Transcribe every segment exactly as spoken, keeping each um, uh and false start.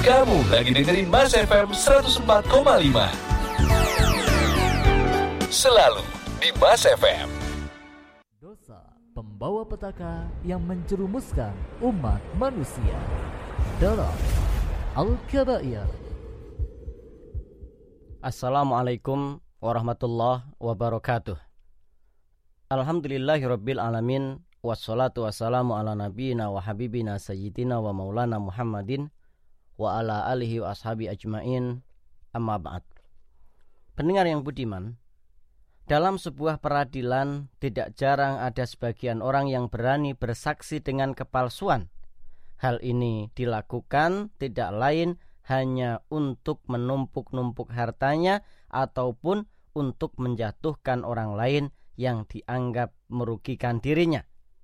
Kamu lagi dengerin Mas F M seratus empat koma lima. Selalu di Mas F M. Dosa pembawa petaka yang menjerumuskan umat manusia dalam Al-Kabair. Assalamualaikum warahmatullahi wabarakatuh. Alhamdulillahirabbil alamin, wassalatu wassalamu ala nabiyyina wa habibina sayyidina wa maulana Muhammadin wa ala alihi wa ashabi ajmain, amma ba'd. Pendengar yang budiman, dalam sebuah peradilan tidak jarang ada sebagian orang yang berani bersaksi dengan kepalsuan. Hal ini dilakukan tidak lain hanya untuk menumpuk-numpuk hartanya ataupun untuk menjatuhkan orang lain yang dianggap merugikan dirinya.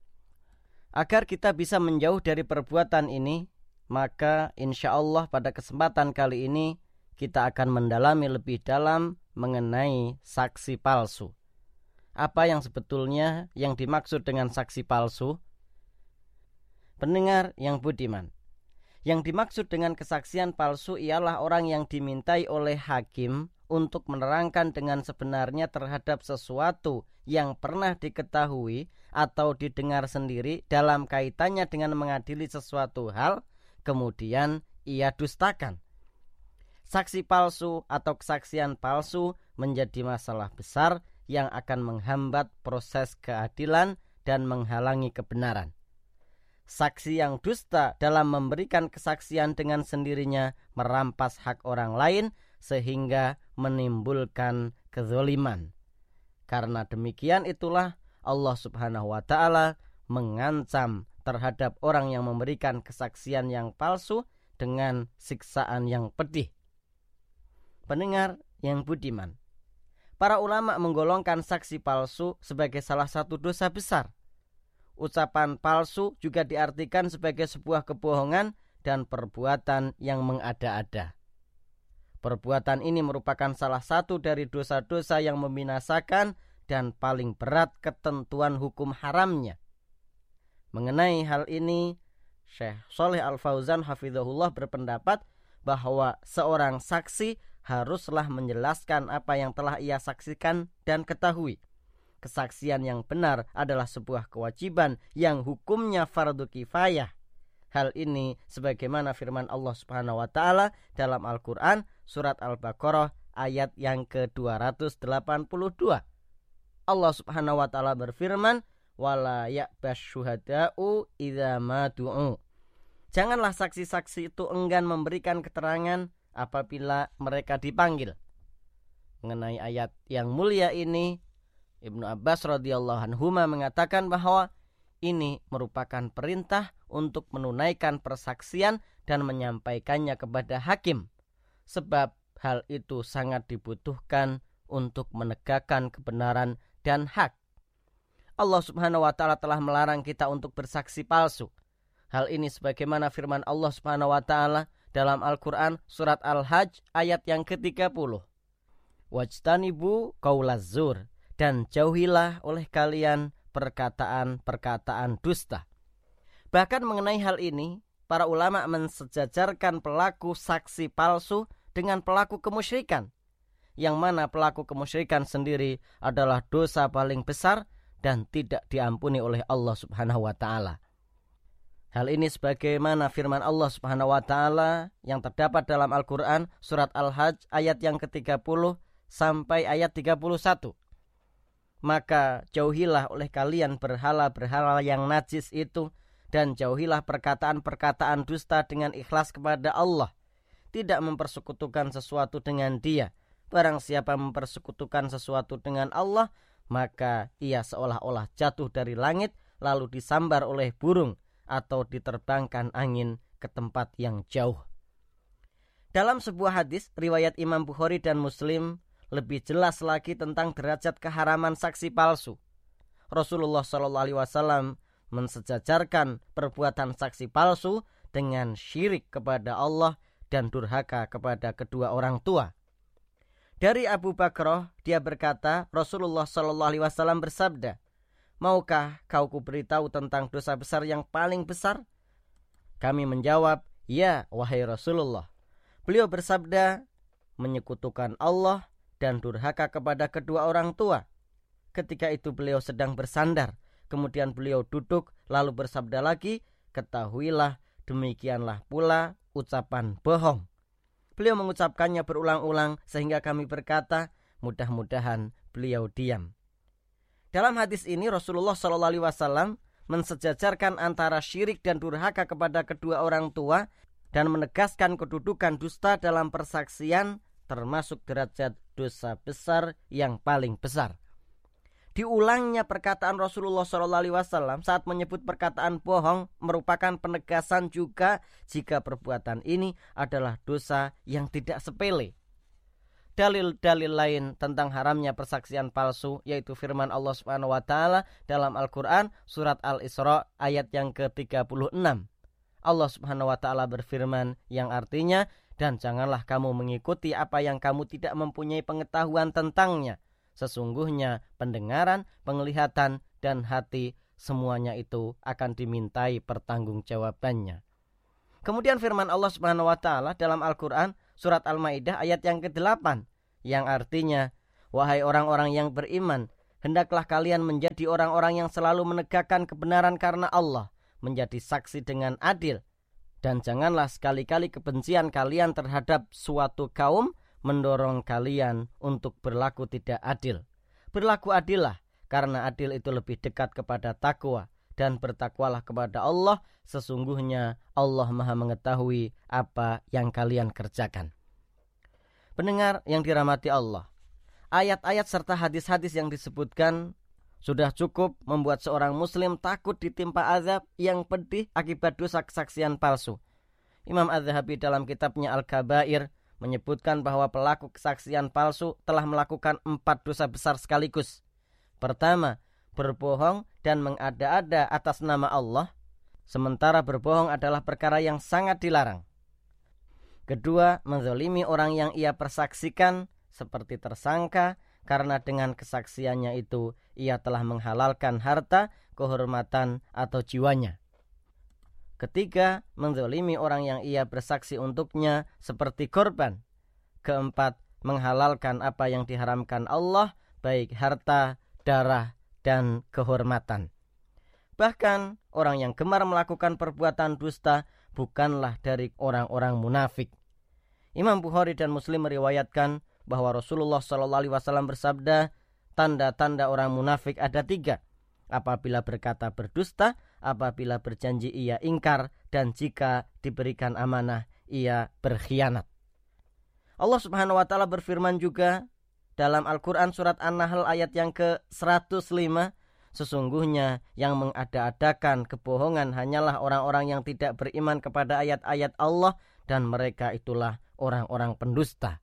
Agar kita bisa menjauh dari perbuatan ini, maka insya Allah pada kesempatan kali ini kita akan mendalami lebih dalam mengenai saksi palsu. Apa yang sebetulnya yang dimaksud dengan saksi palsu? Pendengar yang budiman, yang dimaksud dengan kesaksian palsu ialah orang yang dimintai oleh hakim untuk menerangkan dengan sebenarnya terhadap sesuatu yang pernah diketahui atau didengar sendiri dalam kaitannya dengan mengadili sesuatu hal, kemudian ia dustakan. Saksi palsu atau kesaksian palsu menjadi masalah besar yang akan menghambat proses keadilan dan menghalangi kebenaran. Saksi yang dusta dalam memberikan kesaksian dengan sendirinya merampas hak orang lain sehingga menimbulkan kezaliman. Karena demikian itulah Allah Subhanahu wa taala mengancam terhadap orang yang memberikan kesaksian yang palsu dengan siksaan yang pedih. Pendengar yang budiman, para ulama menggolongkan saksi palsu sebagai salah satu dosa besar. Ucapan palsu juga diartikan sebagai sebuah kebohongan dan perbuatan yang mengada-ada. Perbuatan ini merupakan salah satu dari dosa-dosa yang membinasakan dan paling berat ketentuan hukum haramnya. Mengenai hal ini, Syekh Shalih Al-Fauzan hafizahullah berpendapat bahwa seorang saksi haruslah menjelaskan apa yang telah ia saksikan dan ketahui. Kesaksian yang benar adalah sebuah kewajiban yang hukumnya fardu kifayah. Hal ini sebagaimana firman Allah Subhanahu wa taala dalam Al-Qur'an surat Al-Baqarah ayat yang ke dua ratus delapan puluh dua. Allah Subhanahu wa taala berfirman, "Wala ya'basyuhada'u idza ma du'u." Janganlah saksi-saksi itu enggan memberikan keterangan apabila mereka dipanggil. Mengenai ayat yang mulia ini, Ibnu Abbas radhiyallahu anhuma mengatakan bahwa ini merupakan perintah untuk menunaikan persaksian dan menyampaikannya kepada hakim, sebab hal itu sangat dibutuhkan untuk menegakkan kebenaran dan hak. Allah Subhanahu wa taala telah melarang kita untuk bersaksi palsu. Hal ini sebagaimana firman Allah Subhanahu wa taala dalam Al-Qur'an surat Al-Hajj ayat yang ke tiga puluh. Wajtanibu qaulaz zur, dan jauhilah oleh kalian perkataan-perkataan dusta. Bahkan mengenai hal ini, para ulama mensejajarkan pelaku saksi palsu dengan pelaku kemusyrikan, yang mana pelaku kemusyrikan sendiri adalah dosa paling besar dan tidak diampuni oleh Allah Subhanahu wa taala. Hal ini sebagaimana firman Allah Subhanahu wa taala yang terdapat dalam Al-Qur'an surat Al-Hajj ayat yang ke tiga puluh sampai ayat tiga puluh satu. Maka jauhilah oleh kalian berhala-berhala yang najis itu, dan jauhilah perkataan-perkataan dusta dengan ikhlas kepada Allah, tidak mempersekutukan sesuatu dengan Dia. Barang siapa mempersekutukan sesuatu dengan Allah, maka ia seolah-olah jatuh dari langit lalu disambar oleh burung atau diterbangkan angin ke tempat yang jauh. Dalam sebuah hadis riwayat Imam Bukhari dan Muslim lebih jelas lagi tentang derajat keharaman saksi palsu. Rasulullah shallallahu alaihi wasallam mensejajarkan perbuatan saksi palsu dengan syirik kepada Allah dan durhaka kepada kedua orang tua. Dari Abu Bakrah, dia berkata, Rasulullah shallallahu alaihi wasallam bersabda, "Maukah kau kuberitahu tentang dosa besar yang paling besar?" Kami menjawab, "Ya, wahai Rasulullah." Beliau bersabda, menyekutukan Allah dan durhaka kepada kedua orang tua. Ketika itu beliau sedang bersandar, kemudian beliau duduk lalu bersabda lagi, ketahuilah demikianlah pula ucapan bohong. Beliau mengucapkannya berulang-ulang sehingga kami berkata, mudah-mudahan beliau diam. Dalam hadis ini Rasulullah shallallahu alaihi wasallam mensejajarkan antara syirik dan durhaka kepada kedua orang tua dan menegaskan kedudukan dusta dalam persaksian termasuk derajat dosa besar yang paling besar. Diulangnya perkataan Rasulullah shallallahu alaihi wasallam saat menyebut perkataan bohong merupakan penegasan juga jika perbuatan ini adalah dosa yang tidak sepele. Dalil-dalil lain tentang haramnya persaksian palsu yaitu firman Allah Subhanahu wa taala dalam Al-Qur'an surat Al-Isra ayat yang ke tiga puluh enam. Allah Subhanahu wa taala berfirman yang artinya, dan janganlah kamu mengikuti apa yang kamu tidak mempunyai pengetahuan tentangnya. Sesungguhnya pendengaran, penglihatan, dan hati semuanya itu akan dimintai pertanggungjawabannya. Kemudian firman Allah Subhanahu wa taala dalam Al-Qur'an surat Al-Maidah ayat yang kedelapan yang artinya, wahai orang-orang yang beriman, hendaklah kalian menjadi orang-orang yang selalu menegakkan kebenaran karena Allah, menjadi saksi dengan adil, dan janganlah sekali-kali kebencian kalian terhadap suatu kaum mendorong kalian untuk berlaku tidak adil. Berlaku adillah, karena adil itu lebih dekat kepada takwa, dan bertakwalah kepada Allah, sesungguhnya Allah Maha mengetahui apa yang kalian kerjakan. Pendengar yang dirahmati Allah, ayat-ayat serta hadis-hadis yang disebutkan sudah cukup membuat seorang muslim takut ditimpa azab yang pedih akibat dosa kesaksian palsu. Imam Az-Zahabi dalam kitabnya Al-Kabair menyebutkan bahwa pelaku kesaksian palsu telah melakukan empat dosa besar sekaligus. Pertama, berbohong dan mengada-ada atas nama Allah, sementara berbohong adalah perkara yang sangat dilarang. Kedua, menzalimi orang yang ia persaksikan seperti tersangka, karena dengan kesaksiannya itu ia telah menghalalkan harta, kehormatan, atau jiwanya. Ketiga, menzalimi orang yang ia bersaksi untuknya seperti korban. Keempat, menghalalkan apa yang diharamkan Allah, baik harta, darah, dan kehormatan. Bahkan orang yang gemar melakukan perbuatan dusta bukanlah dari orang-orang munafik. Imam Bukhari dan Muslim meriwayatkan bahwa Rasulullah shallallahu alaihi wasallam bersabda, tanda-tanda orang munafik ada tiga. Apabila berkata berdusta, apabila berjanji ia ingkar, dan jika diberikan amanah ia berkhianat. Allah Subhanahu wa taala berfirman juga dalam Al-Qur'an surat An-Nahl ayat yang ke seratus lima, sesungguhnya yang mengada-adakan kebohongan hanyalah orang-orang yang tidak beriman kepada ayat-ayat Allah, dan mereka itulah orang-orang pendusta.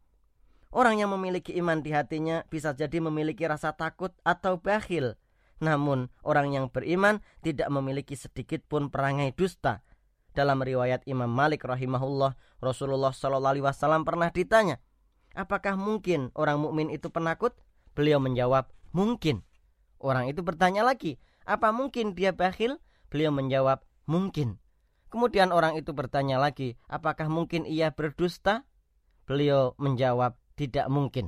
Orang yang memiliki iman di hatinya bisa jadi memiliki rasa takut atau bakhil. Namun orang yang beriman tidak memiliki sedikit pun perangai dusta. Dalam riwayat Imam Malik rahimahullah, Rasulullah shallallahu alaihi wasallam pernah ditanya, apakah mungkin orang mukmin itu penakut? Beliau menjawab, mungkin. Orang itu bertanya lagi, apa mungkin dia bakhil? Beliau menjawab, mungkin. Kemudian orang itu bertanya lagi, apakah mungkin ia berdusta? Beliau menjawab, tidak mungkin.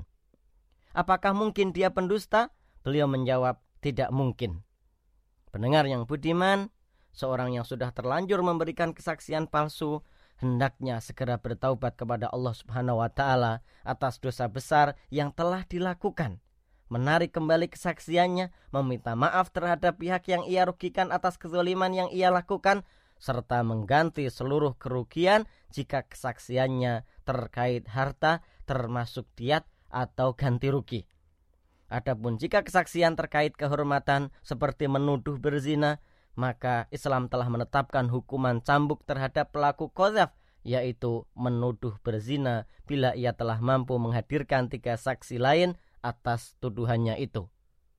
Apakah mungkin dia pendusta? Beliau menjawab, tidak mungkin. Pendengar yang budiman, seorang yang sudah terlanjur memberikan kesaksian palsu, hendaknya segera bertaubat kepada Allah Subhanahu wa taala atas dosa besar yang telah dilakukan. Menarik kembali kesaksiannya, meminta maaf terhadap pihak yang ia rugikan atas kezaliman yang ia lakukan, serta mengganti seluruh kerugian jika kesaksiannya terkait harta termasuk diat atau ganti rugi. Adapun jika kesaksian terkait kehormatan seperti menuduh berzina, maka Islam telah menetapkan hukuman cambuk terhadap pelaku qadzaf, yaitu menuduh berzina bila ia telah mampu menghadirkan tiga saksi lain atas tuduhannya itu.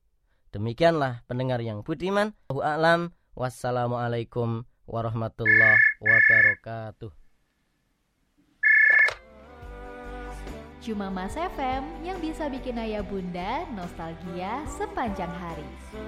Demikianlah pendengar yang budiman. Allahu a'lam. Wassalamualaikum warahmatullahi wabarakatuh. Cuma Mas F M yang bisa bikin ayah bunda nostalgia sepanjang hari.